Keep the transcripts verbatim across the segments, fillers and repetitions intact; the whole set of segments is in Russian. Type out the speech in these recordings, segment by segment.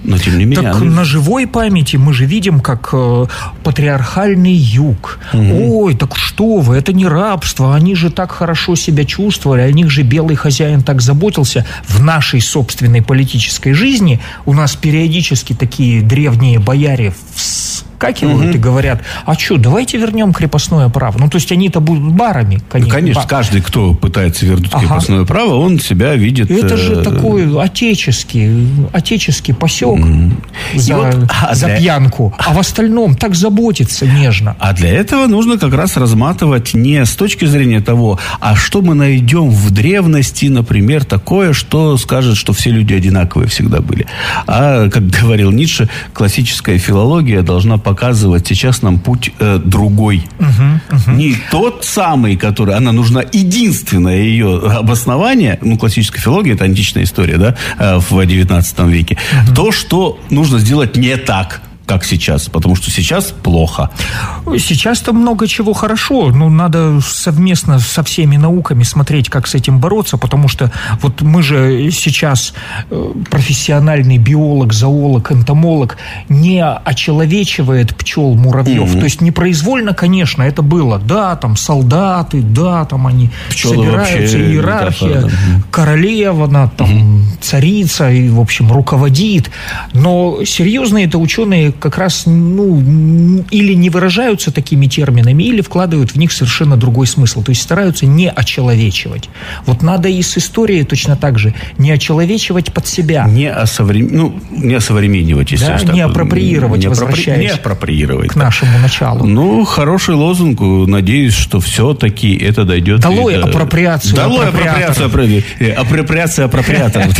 Но тем не менее... Так она... на живой памяти мы же видим, как э, патриархальный юг. Угу. Ой, так что вы, это не рабство, они же так хорошо себя чувствовали, о них же белый хозяин так заботился. В нашей собственной политической жизни у нас периодически такие древние бояре вскакивают угу. и говорят, а что, давайте вернем крепостное право. Ну, то есть они-то будут барами. Конечно, конечно бар. Каждый, кто пытается вернуть ага. крепостное право, он себя видит... Это же такой отеческий, отеческий посек mm. за, вот, а за для... пьянку. А в остальном так заботится нежно. А для этого нужно как раз разматывать не с точки зрения того, а что мы найдем в древности, например, такое, что скажет, что все люди одинаковые всегда были. А, как говорил Ницше, классическая филология должна показывать сейчас нам путь э, другой. Uh-huh, uh-huh. Не тот самый, который... Она нужна единственное ее обоснование. Ну, классическая филология — это античная история, да, э, в девятнадцатом веке. Uh-huh. То, что нужно сделать не так, как сейчас, потому что сейчас плохо. Сейчас-то много чего хорошо, но надо совместно со всеми науками смотреть, как с этим бороться, потому что вот мы же сейчас профессиональный биолог, зоолог, энтомолог не очеловечивает пчел, муравьев, mm-hmm. то есть непроизвольно, конечно, это было, да, там солдаты, да, там они Пчелы собираются, иерархия, да, королева, она там mm-hmm. царица и, в общем, руководит, но серьезные-то ученые как раз, ну, или не выражаются такими терминами, или вкладывают в них совершенно другой смысл. То есть стараются не очеловечивать. Вот надо и с историей точно так же не очеловечивать под себя. Не, осоврем... ну, не осовременивать, если да, не апроприировать, не возвращаясь не апроприировать, к нашему началу. Ну, хороший лозунг. Надеюсь, что все-таки это дойдет... Долой до... апроприацию. Долой апроприацию. Апроприация апроприаторов.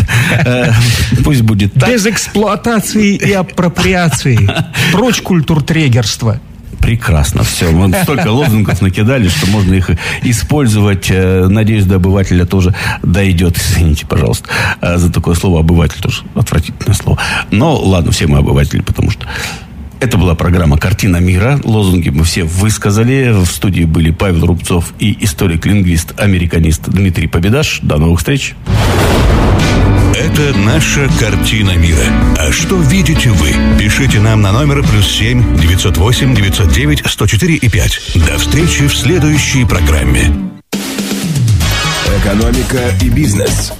Пусть будет так. Без эксплуатации и апроприации. Прочь культуртрегерства. Прекрасно, все. Мы столько лозунгов накидали, что можно их использовать. Надеюсь, до обывателя тоже дойдет. Извините, пожалуйста, за такое слово. Обыватель тоже отвратительное слово. Но ладно, все мы обыватели, потому что это была программа «Картина мира». Лозунги мы все высказали. В студии были Павел Рубцов и историк-лингвист, американист Дмитрий Победаш. До новых встреч. Это наша картина мира. А что видите вы? Пишите нам на номер плюс семь девятьсот восемь девятьсот девять сто четыре и пять. До встречи в следующей программе. Экономика и бизнес.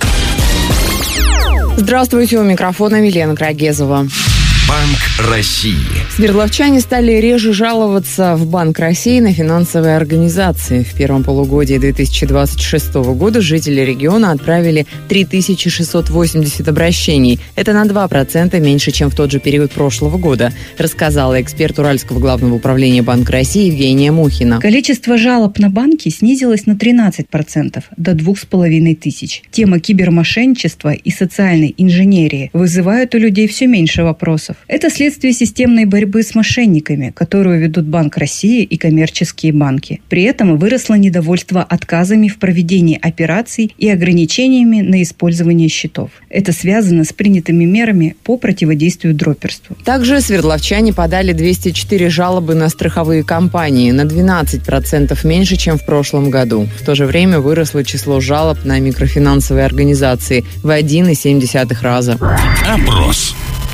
Здравствуйте, у микрофона Милена Крагезова. Банк России. Свердловчане стали реже жаловаться в Банк России на финансовые организации. В первом полугодии две тысячи двадцать шестого года жители региона отправили три тысячи шестьсот восемьдесят обращений. Это на два процента меньше, чем в тот же период прошлого года, рассказала эксперт Уральского главного управления Банка России Евгения Мухина. Количество жалоб на банки снизилось на тринадцать процентов, до двух с половиной тысяч. Тема кибермошенничества и социальной инженерии вызывают у людей все меньше вопросов. Это следствие системной борьбы с мошенниками, которую ведут Банк России и коммерческие банки. При этом выросло недовольство отказами в проведении операций и ограничениями на использование счетов. Это связано с принятыми мерами по противодействию дроперству. Также свердловчане подали двести четыре жалобы на страховые компании, на двенадцать процентов меньше, чем в прошлом году. В то же время выросло число жалоб на микрофинансовые организации в один целых семь десятых раза. Опрос.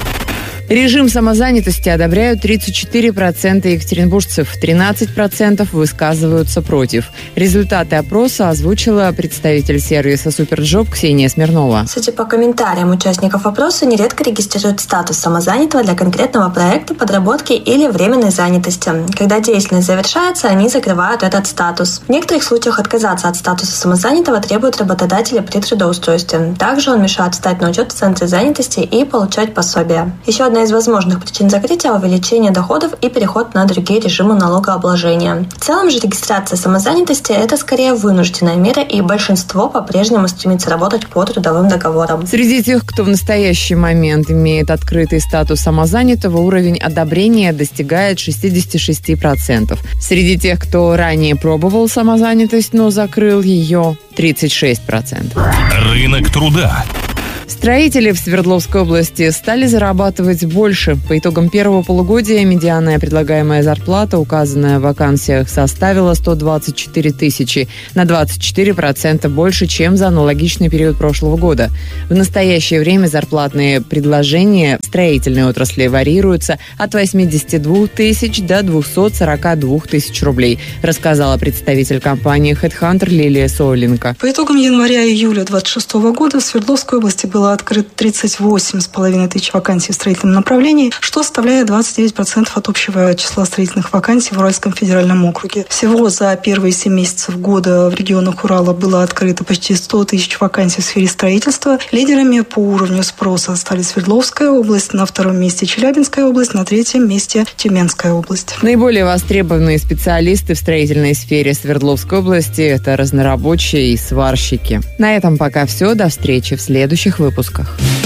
Режим самозанятости одобряют тридцать четыре процента екатеринбуржцев, тринадцать процентов высказываются против. Результаты опроса озвучила представитель сервиса «Суперджоп» Ксения Смирнова. Судя по комментариям участников опроса, нередко регистрируют статус самозанятого для конкретного проекта, подработки или временной занятости. Когда деятельность завершается, они закрывают этот статус. В некоторых случаях отказаться от статуса самозанятого требуют работодатели при трудоустройстве. Также он мешает встать на учет в центре занятости и получать пособие. Еще одна из возможных причин закрытия – увеличение доходов и переход на другие режимы налогообложения. В целом же регистрация самозанятости – это скорее вынужденная мера, и большинство по-прежнему стремится работать по трудовым договорам. Среди тех, кто в настоящий момент имеет открытый статус самозанятого, уровень одобрения достигает шестьдесят шесть процентов. Среди тех, кто ранее пробовал самозанятость, но закрыл ее, тридцать шесть процентов. Рынок труда. Строители в Свердловской области стали зарабатывать больше. По итогам первого полугодия медианная предлагаемая зарплата, указанная в вакансиях, составила сто двадцать четыре тысячи, на двадцать четыре процента больше, чем за аналогичный период прошлого года. В настоящее время зарплатные предложения в строительной отрасли варьируются от восьмидесяти двух тысяч до двухсот сорока двух тысяч рублей, рассказала представитель компании HeadHunter Лилия Соленко. По итогам января-июля две тысячи двадцать шестого года в Свердловской области было открыто тридцать восемь с половиной тысяч вакансий в строительном направлении, что составляет двадцать девять процентов от общего числа строительных вакансий в Уральском федеральном округе. Всего за первые семь месяцев года в регионах Урала было открыто почти сто тысяч вакансий в сфере строительства. Лидерами по уровню спроса стали Свердловская область, на втором месте Челябинская область, на третьем месте Тюменская область. Наиболее востребованные специалисты в строительной сфере Свердловской области – это разнорабочие и сварщики. На этом пока все. До встречи в следующих выпусках.